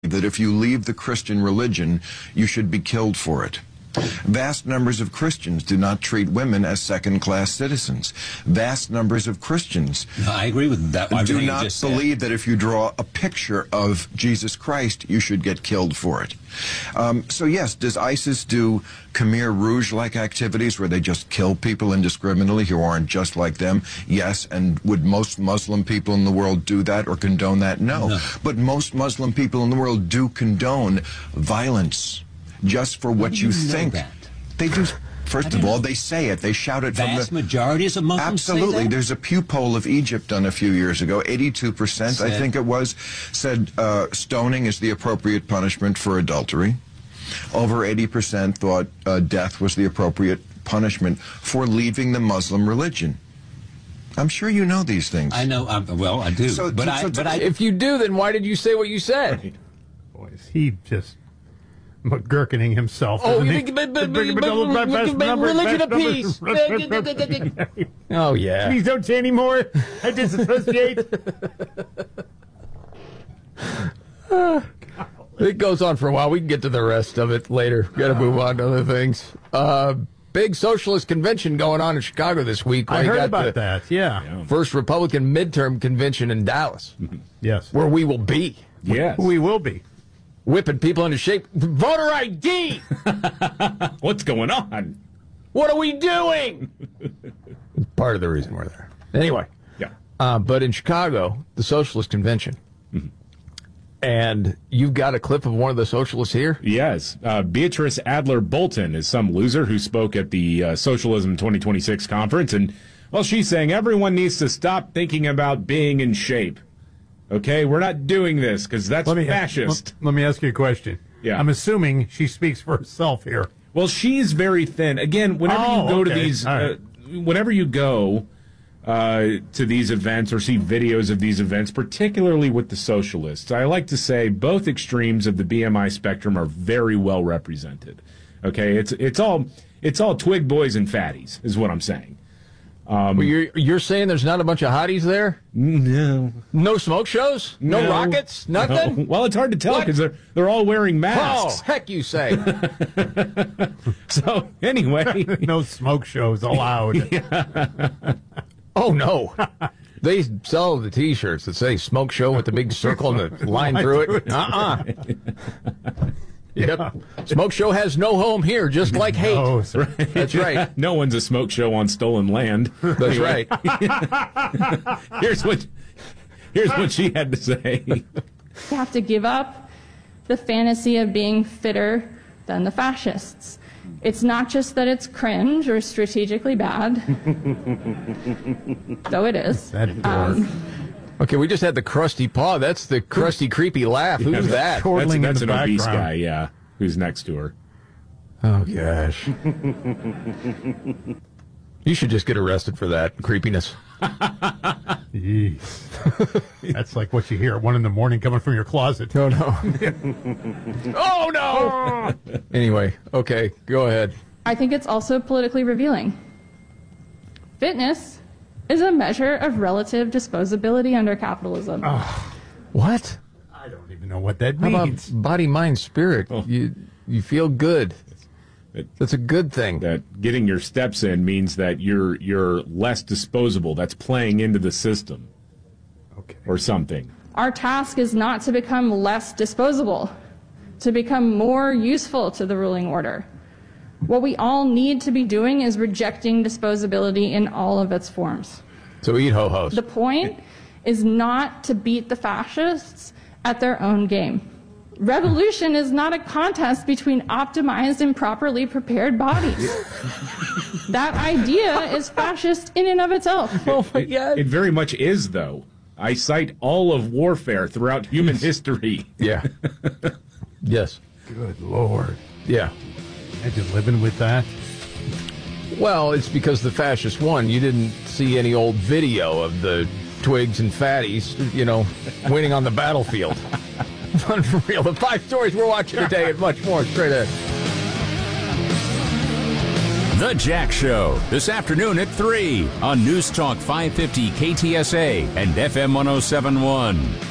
that if you leave the Christian religion, you should be killed for it. Vast numbers of Christians do not treat women as second-class citizens. Vast numbers of Christians I agree with that. do not believe that if you draw a picture of Jesus Christ, you should get killed for it. So yes, does ISIS do Khmer Rouge-like activities where they just kill people indiscriminately who aren't just like them? Yes. And would most Muslim people in the world do that or condone that? No. But most Muslim people in the world do condone violence. Just for what you think. They do. First of all, they say it. They shout it from the vast majorities of Muslims. Absolutely. Say that? There's a Pew poll of Egypt done a few years ago. 82%, I think it was, said stoning is the appropriate punishment for adultery. Over 80% thought death was the appropriate punishment for leaving the Muslim religion. I'm sure you know these things. I know. Well, I do. But if you do, then why did you say what you said? Right. Boy, is he just McGurkening himself. Oh, religion of peace. Oh, yeah. Please don't say any more. I disassociate. It goes on for a while. We can get to the rest of it later. Got to move on to other things. Big socialist convention going on in Chicago this week. I heard about that, yeah. First Republican midterm convention in Dallas. Yes. Where we will be. Yes. We will be. Whipping people into shape. Voter ID! What's going on? What are we doing? Part of the reason we're there. Anyway. Yeah. But in Chicago, the socialist convention. Mm-hmm. And you've got a clip of one of the socialists here? Yes. Beatrice Adler Bolton is some loser who spoke at the Socialism 2026 conference. And, well, she's saying everyone needs to stop thinking about being in shape. Okay, we're not doing this because that's fascist. Let me ask you a question. Yeah. I'm assuming she speaks for herself here. Well, she's very thin. Again, whenever you go to these, whenever you go to these events or see videos of these events, particularly with the socialists, I like to say both extremes of the BMI spectrum are very well represented. Okay, it's all twig boys and fatties is what I'm saying. Well, you're saying there's not a bunch of hotties there? No. No smoke shows? No rockets? Nothing? No. Well, it's hard to tell because they're all wearing masks. Oh, heck you say. So, anyway. No smoke shows allowed. Yeah. Oh, no. They sell the T-shirts that say smoke show with the big circle and the line through it. Yep. Smoke show has no home here, just like hate. No, that's right. No one's a smoke show on stolen land. That's right. Here's what she had to say. You have to give up the fantasy of being fitter than the fascists. It's not just that it's cringe or strategically bad, though it is. Okay, we just had the crusty paw. That's the crusty, creepy laugh. Who's that? That's an obese guy, yeah, who's next to her. Oh, gosh. You should just get arrested for that creepiness. Jeez. That's like what you hear at 1 a.m. coming from your closet. Oh, no. Oh, no! Anyway, okay, go ahead. I think it's also politically revealing. Fitness is a measure of relative disposability under capitalism. What? I don't even know what that means. How about body, mind, spirit? Oh. You feel good. That's a good thing. That getting your steps in means that you're less disposable. That's playing into the system. Okay. Or something. Our task is not to become less disposable, to become more useful to the ruling order. What we all need to be doing is rejecting disposability in all of its forms. So eat ho-hos. The point is not to beat the fascists at their own game. Revolution is not a contest between optimized and properly prepared bodies. That idea is fascist in and of itself. Oh my God. It very much is, though. I cite all of warfare throughout human history. Yeah. Yes. Good Lord. Yeah. Imagine living with that. Well, it's because the fascists won. You didn't see any old video of the twigs and fatties, winning on the battlefield. Unreal. The 5 stories we're watching today and much more straight ahead. The Jack Show, this afternoon at 3 on News Talk 550 KTSA and FM 107.1.